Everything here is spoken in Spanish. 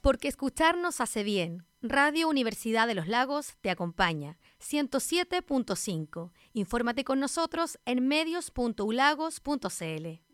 Porque escucharnos hace bien. Radio Universidad de los Lagos te acompaña. 107.5. Infórmate con nosotros en medios.ulagos.cl.